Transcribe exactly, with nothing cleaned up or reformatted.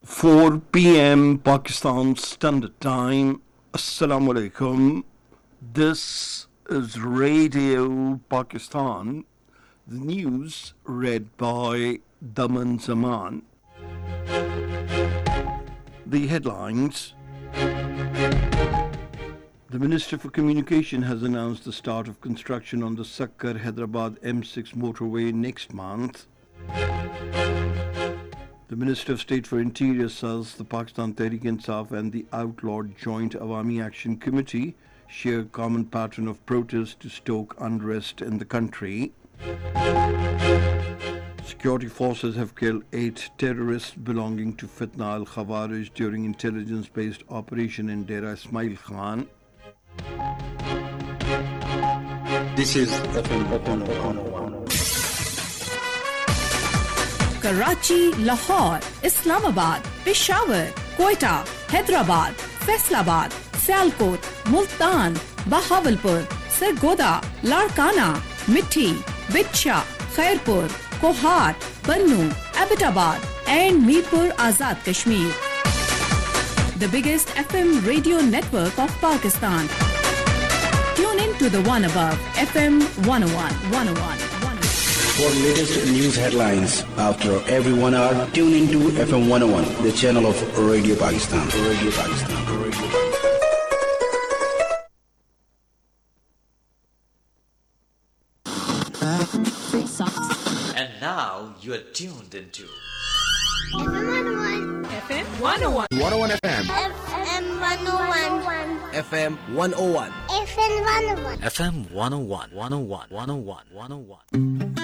four p.m. Pakistan Standard Time. Assalamu alaikum. This is Radio Pakistan. The news read by Daman Zaman. The headlines. The Minister for Communication has announced the start of construction on the Sakkar-Hyderabad M six motorway next month. The Minister of State for Interior says the Pakistan Tehreek-e-Insaf and the outlawed Joint Awami Action Committee share common pattern of protest to stoke unrest in the country. Security forces have killed eight terrorists belonging to Fitna al-Khawarij during intelligence-based operation in Dera Ismail Khan. This is F M one oh one. Karachi, Lahore, Islamabad, Peshawar, Quetta, Hyderabad, Faisalabad, Sialkot, Multan, Bahawalpur, Sargodha, Larkana, Mithi, Bitcha, Khairpur, Kohat, Bannu, Abbottabad and Mirpur Azad Kashmir. The biggest F M radio network of Pakistan. Tune in to the one above, F M one oh one, one oh one, one oh one. For latest news headlines after every one hour, tune into F M one oh one, the channel of Radio Pakistan. Radio Pakistan. Radio Pakistan. And now you are tuned into F M one oh one. F M one oh one. one oh one F M. F M one oh one. F M one oh one. F M one oh one. F M one oh one, one oh one, one oh one, one oh one.